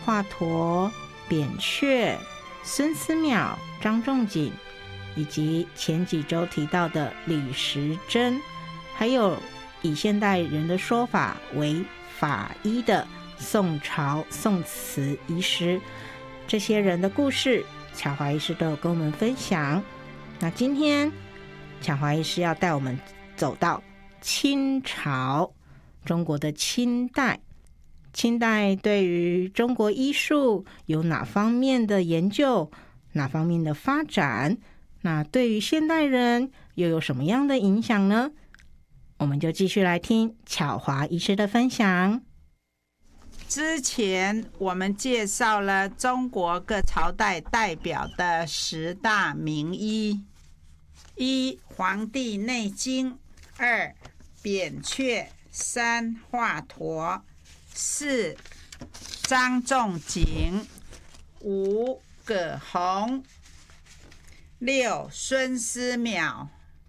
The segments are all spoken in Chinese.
华佗、扁鹊、孙思邈、张仲景，以及前几周提到的李时珍，还有以现代人的说法为法医的宋朝宋慈医师，这些人的故事巧华医师都有跟我们分享。那今天巧华医师要带我们走到清朝，中国的清代。清代对于中国医术有哪方面的研究，哪方面的发展？那对于现代人又有什么样的影响呢？我们就继续来听巧华医师的分享。 之前我们介绍了中国各朝代代表的10大名医：1. 黄帝内经， 2. 扁鹊， 3. 华佗， 4. 张仲景， 5. 葛洪， 6. 孙思邈，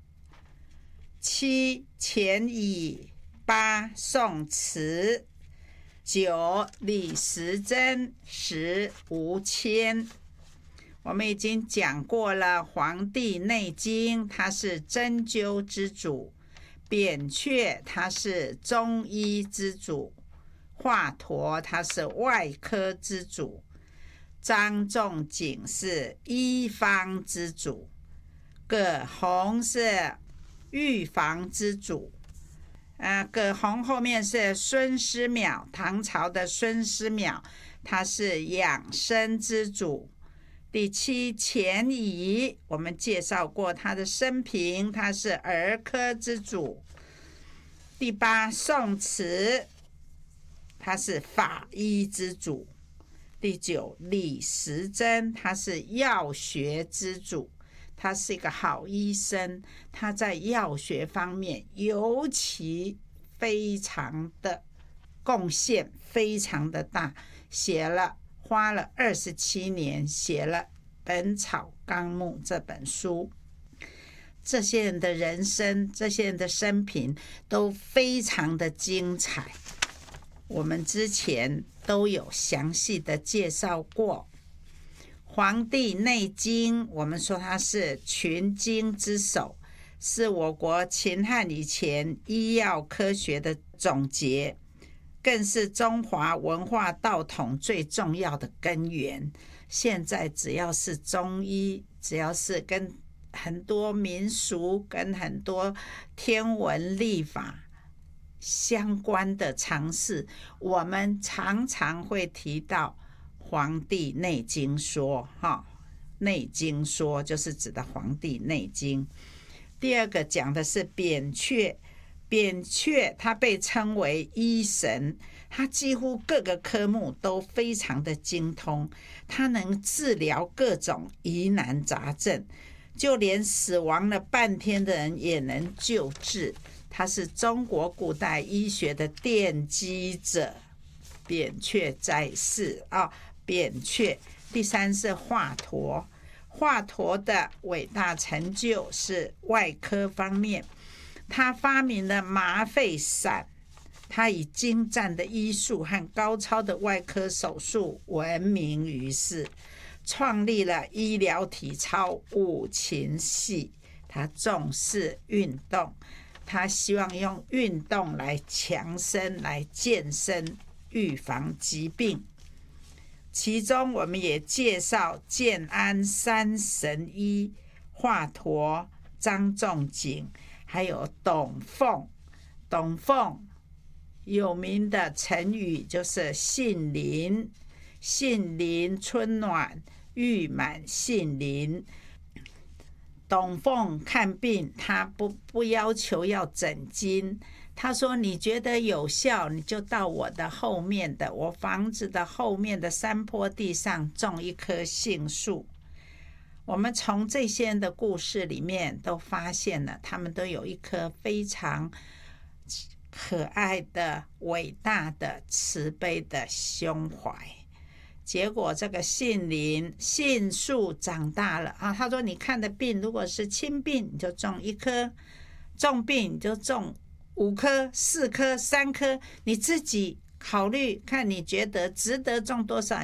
7. 钱乙， 8. 宋慈， 9. 李时珍， 10. 吴谦。我们已经讲过了，《黄帝内经》它是针灸之主，扁鹊它是中医之主，华佗他是外科之主，张仲景是医方之主，葛洪是预防之主。葛洪后面是孙思邈，唐朝的孙思邈，他是养生之主。第7，钱乙，我们介绍过他的生平，他是儿科之主。第8，宋慈，他是法医之主。第9，李时珍，他是药学之主，他是一个好医生，他在药学方面尤其非常的贡献非常的大，花了27年写了《本草纲目》这本书。这些人的人生，这些人的生平都非常的精彩，我们之前都有详细的介绍过。《黄帝内经》我们说它是群经之首，是我国秦汉以前医药科学的总结，更是中华文化道统最重要的根源。现在只要是中医，只要是跟很多民俗跟很多天文历法相关的常识，我们常常会提到《黄帝内经说》内经说就是指的《黄帝内经》。第二个讲的是扁鹊，扁鹊他被称为医神，他几乎各个科目都非常的精通，他能治疗各种疑难杂症，就连死亡了半天的人也能救治，他是中国古代医学的奠基者。扁鹊在世扁鹊。第3是华佗，华佗的伟大成就是外科方面，他发明了麻沸散，他以精湛的医术和高超的外科手术闻名于世，创立了医疗体操五禽戏。他重视运动，他希望用运动来强身，来健身，预防疾病。其中我们也介绍建安三神医，华佗、张仲景，还有董奉。董奉有名的成语就是杏林，杏林春暖，玉满杏林。董奉看病，他不要求要诊金，他说你觉得有效，你就到我房子的后面的山坡地上种一棵杏树。我们从这些人的故事里面都发现了，他们都有一颗非常可爱的、伟大的、慈悲的胸怀。结果这个杏树长大了他说你看的病如果是轻病你就种1棵，重病你就种5棵、4棵、3棵，你自己考虑看你觉得值得种多少